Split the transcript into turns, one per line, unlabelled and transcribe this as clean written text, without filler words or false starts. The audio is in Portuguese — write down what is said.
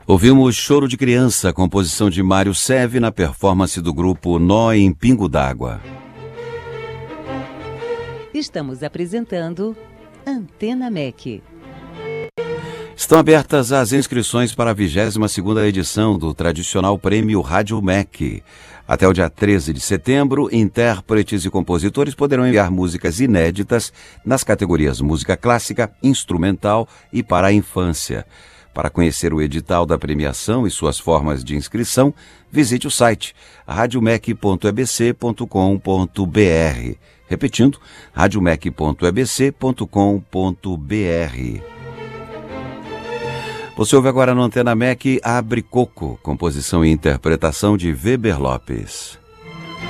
Ouvimos Choro de Criança, composição de Mário Seve, na performance do grupo Nó em Pingo d'Água.
Estamos apresentando Antena MEC.
Estão abertas as inscrições para a 22ª edição do tradicional Prêmio Rádio MEC. Até o dia 13 de setembro, intérpretes e compositores poderão enviar músicas inéditas nas categorias música clássica, instrumental e para a infância. Para conhecer o edital da premiação e suas formas de inscrição, visite o site radiomec.ebc.com.br. Repetindo, radiomec.ebc.com.br. Você ouve agora no Antena MEC Abre Coco, composição e interpretação de Weber Lopes.